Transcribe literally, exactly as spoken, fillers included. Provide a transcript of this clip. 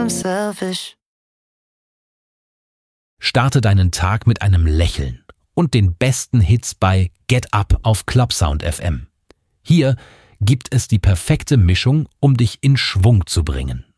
selfish. Starte deinen Tag mit einem Lächeln und den besten Hits bei Get Up auf Clubsound F M. Hier gibt es die perfekte Mischung, um dich in Schwung zu bringen.